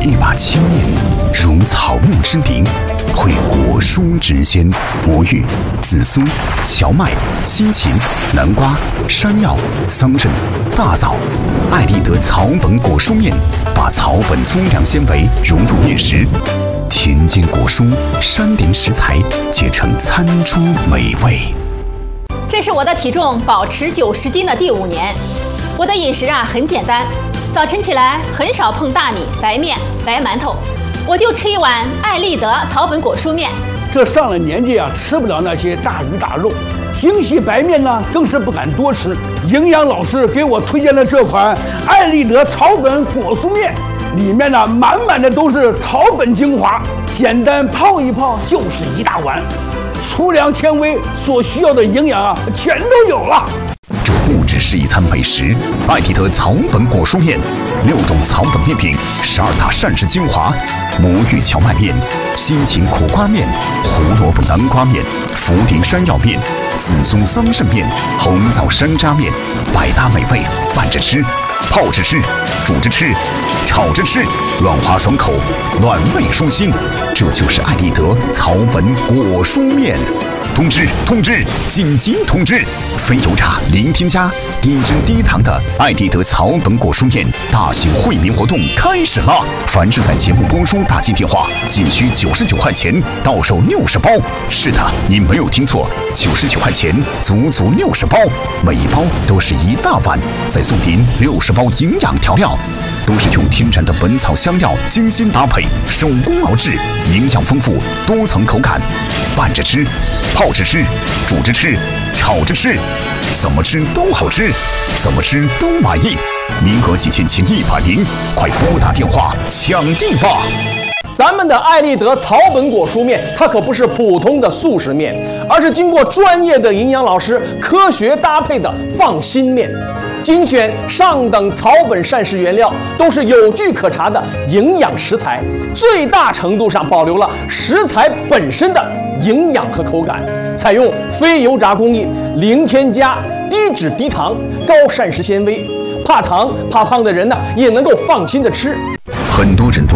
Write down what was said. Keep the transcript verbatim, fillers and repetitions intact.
一把青面，如草木之灵，绘果蔬之鲜，魔芋、紫苏、荞麦、西芹、南瓜、山药、桑葚、大枣。艾丽德草本果蔬面，把草本粗粮纤维融入面食，田间果蔬、山林食材结成餐桌美味。 这是我的体重保持九十斤的第五年。我的饮食啊很简单，早晨起来很少碰大米、白面、白馒头，我就吃一碗艾丽德草本果蔬面。 这上了年纪啊，吃不了那些大鱼大肉，精细白面呢更是不敢多吃。营养老师给我推荐了这款艾丽德草本果蔬面，里面呢满满的都是草本精华，简单泡一泡就是一大碗，粗粮纤维所需要的营养啊全都有了。 这不只是一餐美食，艾丽德草本果蔬面，六种草本面品，十二大膳食精华，魔芋荞麦面、西芹苦瓜面、胡萝卜南瓜面、茯苓山药面、紫苏桑葚面、红枣山楂面，百搭美味，拌着吃，泡着吃，煮着吃，炒着吃，软滑爽口，暖胃舒心。这就是艾丽德草本果蔬面。通知通知，紧急通知！非油炸、零添加、低脂低糖的艾丽德草本果蔬面大型惠民活动开始了！凡是在节目播出打进电话，仅需九十九块钱，到手六十包。是的，你没有听错，九十九块钱，足足六十包，每一包都是一大碗，再送您六十包营养调料。都是用天然的本草香料精心搭配，手工熬制，营养丰富，多层口感，拌着吃，泡着吃，煮着吃，炒着吃，怎么吃都好吃，怎么吃都满意。名额仅限前一百名，快拨打电话抢订吧！ 咱们的艾丽德草本果蔬面，它可不是普通的速食面，而是经过专业的营养老师科学搭配的放心面。精选上等草本膳食原料，都是有据可查的营养食材，最大程度上保留了食材本身的营养和口感。采用非油炸工艺，零添加，低脂低糖，高膳食纤维，怕糖怕胖的人呢也能够放心的吃。 很多人都